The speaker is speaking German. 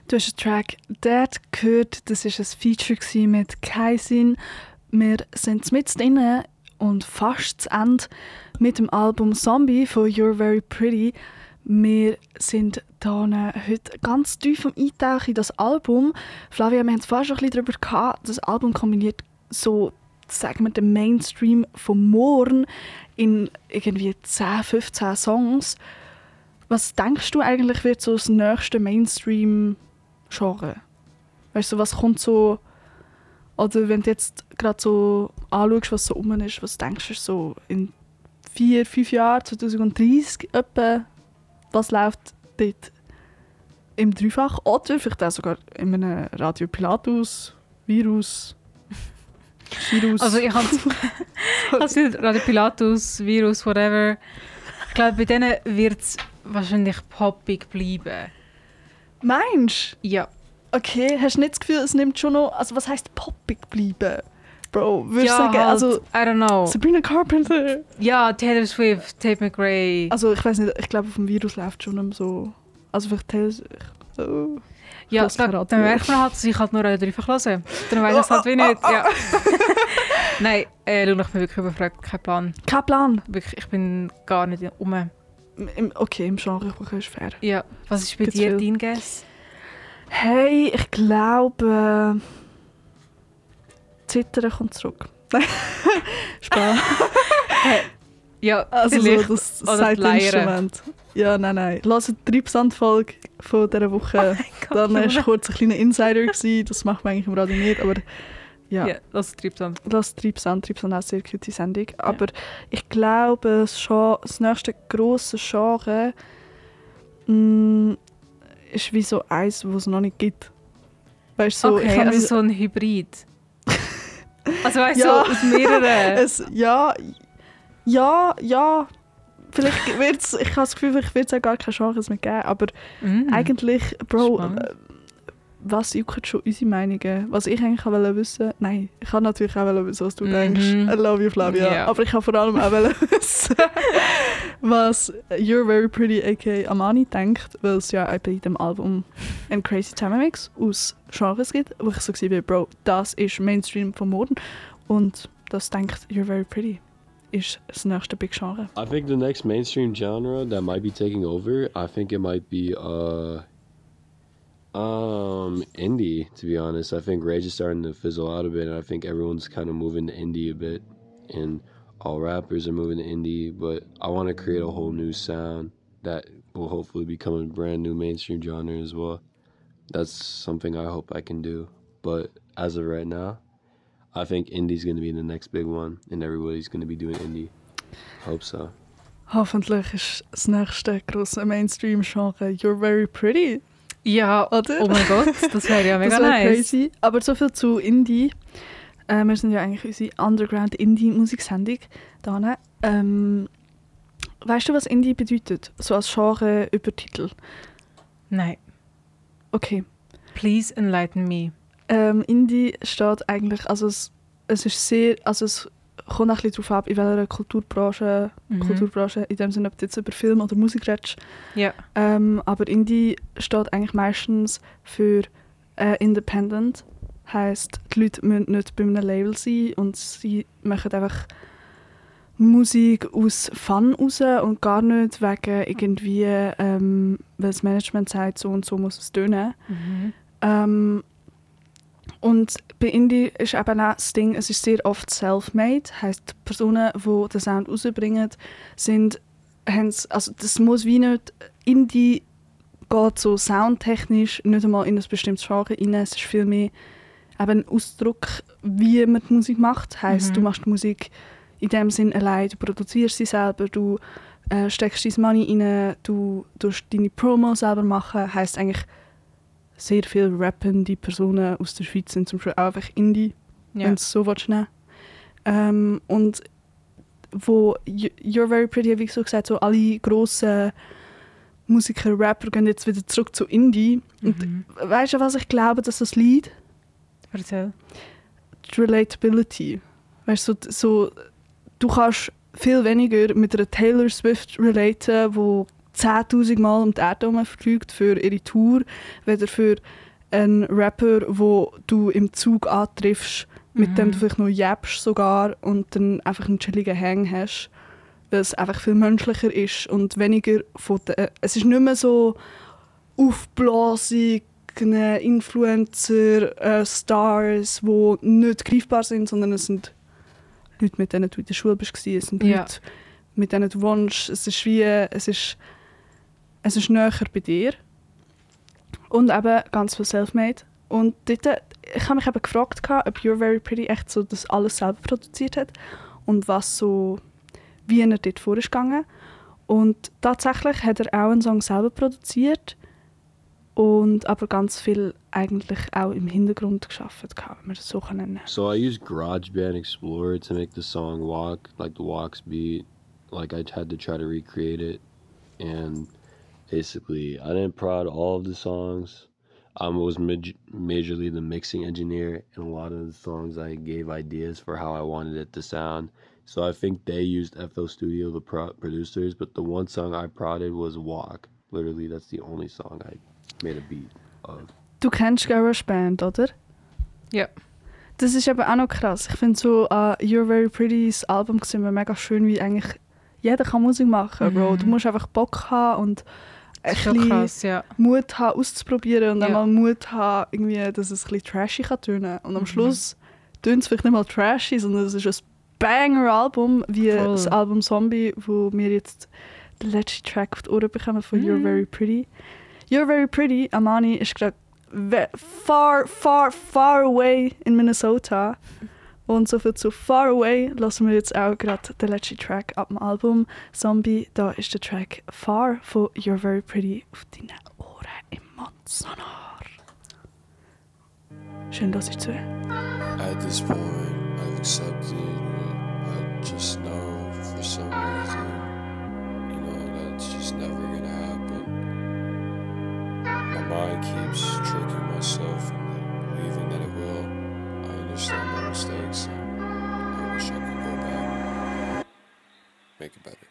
Du hast den Track «Dead» gehört. Das war ein Feature mit Kaisin. Wir sind mitten drin und fast zu Ende mit dem Album «Zombie» von «You're Very Pretty». Wir sind hier heute ganz tief am Eintauchen in das Album. Flavia, wir haben es fast schon ein bisschen darüber gehabt. Das Album kombiniert so, sagen wir, den Mainstream von morgen in irgendwie 10, 15 Songs. Was denkst du eigentlich wird so das nächste Mainstream-Genre? Weißt du, was kommt so, oder wenn du jetzt gerade so anschaust, was so rum ist, was denkst du so in 4, 5 Jahren, 2030 etwa, was läuft dort im Dreifach? Oder vielleicht auch sogar in einem Radio Pilatus, Virus. Also ich habe Radio Pilatus, Virus, whatever. Ich glaube, bei denen wird es wahrscheinlich poppig bleiben. Meinst du? Ja. Okay, hast du nicht das Gefühl, es nimmt schon noch... Also was heisst poppig bleiben? Bro, würdest du Ja, sagen, halt, also... I don't know. Sabrina Carpenter. Ja, Taylor Swift, Tate McRae. Also ich weiß nicht, ich glaube auf dem Virus läuft schon nicht mehr so... Also vielleicht Taylor... So. Ja, dann merkt man halt, dass ich halt nur eine dreifach höre. Dann weiss ich es halt wie nicht. Ja. Nein, Luna, ich bin wirklich überfragt. Kein Plan. Kein Plan? Wirklich, ich bin gar nicht rum. Okay, im Genre ist fair. Ja. Was ist bei Gibt's dir viel? dein Guess? Hey, ich glaube... Zittern kommt zurück. Spaß. Ja, Also vielleicht. so das Oder Seiteninstrument. Ja, nein. Lass die 3%-Folge von dieser Woche. Dann war es kurz ein kleiner Insider gewesen. Das macht man eigentlich im Radio nicht, aber ja. Ja, das ist Treibsand. Lass 3%. 3% ist eine sehr gute Sendung. Aber ich glaube, das nächste grosse Genre ist wie so eins, das es noch nicht gibt. Weißt du, so, Okay, also so ein Hybrid. Also weißt du, Ja. so aus mehreren. Ja. Vielleicht wird es, ich habe das Gefühl, vielleicht wird es auch gar keine Genres mehr geben, aber eigentlich, Bro, Spannend. was juckt schon unsere Meinungen? Was ich eigentlich auch wissen wollte, nein, ich kann natürlich auch wissen, was du denkst. I love you, Flavia. Ja. Aber ich kann vor allem auch wissen, was You're Very Pretty aka Amani denkt, weil es ja auch bei dem Album ein Crazy Time Mix aus Genres gibt, wo ich so war, Bro, das ist Mainstream von morgen und das denkt You're Very Pretty ist das nächste Big Genre. I think the next mainstream genre that might be taking over, I think it might be indie, to be honest. I think rage is starting to fizzle out a bit, and I think everyone's kind of moving to indie a bit, and all rappers are moving to indie, but I want to create a whole new sound that will hopefully become a brand new mainstream genre as well. That's something I hope I can do, but as of right now, I think indie's going to be the next big one, and everybody's going to be doing indie. Hope so. Hoffentlich ist das nächste grosse Mainstream-Genre You're Very Pretty. Ja, Oder? oh mein Gott, das wäre ja mega Das wär nice. crazy. Aber so viel zu Indie. Wir sind ja eigentlich unsere Underground-Indie-Musiksendung. Weißt du, was Indie bedeutet? So als Genre-Übertitel. Nein, Okay. please enlighten me. Indie steht eigentlich, also es ist sehr, also es kommt auch ein bisschen darauf ab, in welcher Kulturbranche, in dem Sinne, ob du jetzt über Film oder Musik redest. Ja. Aber Indie steht eigentlich meistens für Independent. Heisst, die Leute müssen nicht bei einem Label sein und sie machen einfach Musik aus Fun raus und gar nicht wegen irgendwie, weil das Management sagt, so und so muss es tönen. Und bei Indie ist eben auch das Ding, es ist sehr oft self-made. Heisst, die Personen, die den Sound rausbringen, also das muss wie nicht, Indie geht so soundtechnisch nicht einmal in ein bestimmtes Genre rein. Es ist viel mehr eben ein Ausdruck, wie man die Musik macht. Heisst, du machst die Musik in dem Sinn allein, du produzierst sie selber, du steckst dein Money rein, du tust deine Promo selber machen. Heisst eigentlich, sehr viele rappende Personen aus der Schweiz sind zum Beispiel auch einfach Indie, wenn du es so nehmen. Und wo You're Very Pretty, wie gesagt, so alle grossen Musiker, Rapper gehen jetzt wieder zurück zu Indie. Und weißt du, was ich glaube, dass das liegt? Erzähl. Die Relatability. Weißt du, so, du kannst viel weniger mit einer Taylor Swift relaten, wo 10'000 Mal um die Erde herumfliegt für ihre Tour, weder für einen Rapper, wo du im Zug antriffst, mit dem du vielleicht noch jappst sogar und dann einfach einen chilligen Hang hast, weil es einfach viel menschlicher ist und weniger von der... Es ist nicht mehr so aufblasig, Influencer, Stars, die nicht greifbar sind, sondern es sind Leute, mit denen du in der Schule warst, es sind Leute, mit denen du wohnst. Es ist näher bei dir. Und eben ganz viel Selfmade. Und dort, ich habe mich eben gefragt, ob You're Very Pretty echt so das alles selber produziert hat und wie er dort vor ist gegangen. Und tatsächlich hat er auch einen Song selber produziert und aber ganz viel eigentlich auch im Hintergrund geschafft, wenn man das so nennen kann. So I used GarageBand Explorer to make the song Walk, like the Walks beat. Like I had to try to recreate it, and basically I didn't prod all of the songs. I was majorly the mixing engineer, and a lot of the songs I gave ideas for how I wanted it to sound. So I think they used FL Studio, the producers, but the one song I prodded was Walk. Literally, that's the only song I made a beat of. Du kennst GarageBand, oder? Ja. Das ist eben auch noch krass. Ich finde so You're Very Pretty's Album war mega schön, wie eigentlich jeder kann Musik machen, Bro. Du musst einfach Bock haben und ein bisschen krass, ja. Mut haben auszuprobieren und einmal Mut haben, irgendwie, dass es ein bisschen trashy kann tönen. Und am Schluss tönt es vielleicht nicht mal trashy, sondern es ist ein Banger-Album, wie das Album Zombie, wo wir jetzt den letzten Track auf die Ohren bekommen von You're Very Pretty. You're Very Pretty, Amani, ist gerade far, far, far away in Minnesota. Und so viel zu Far Away lassen wir jetzt auch gerade den letzten Track ab dem Album Zombie. Da ist der Track Far von You're Very Pretty auf deinen Ohren im Mondsonar. Schön, dass ich zuhöre. At this point, I've accepted it. I just know for some reason, that's just never gonna happen. My mind keeps tricking myself into believing that it will. I understand my mistakes and I wish I could go back, make it better.